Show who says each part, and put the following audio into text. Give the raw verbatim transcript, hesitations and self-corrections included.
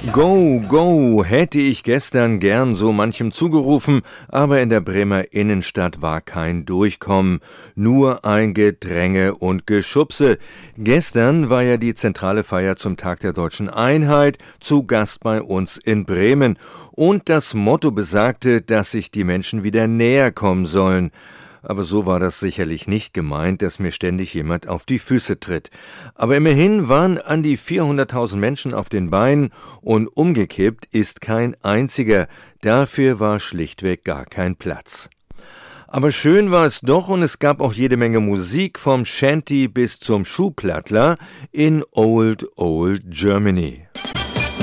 Speaker 1: Go, go, hätte ich gestern gern so manchem zugerufen, aber in der Bremer Innenstadt war kein Durchkommen, nur ein Gedränge und Geschubse. Gestern war ja die zentrale Feier zum Tag der Deutschen Einheit, zu Gast bei uns in Bremen. Und das Motto besagte, dass sich die Menschen wieder näher kommen sollen. Aber so war das sicherlich nicht gemeint, dass mir ständig jemand auf die Füße tritt. Aber immerhin waren an die vierhunderttausend Menschen auf den Beinen und umgekippt ist kein einziger. Dafür war schlichtweg gar kein Platz. Aber schön war es doch und es gab auch jede Menge Musik vom Shanty bis zum Schuhplattler in Old Old Germany.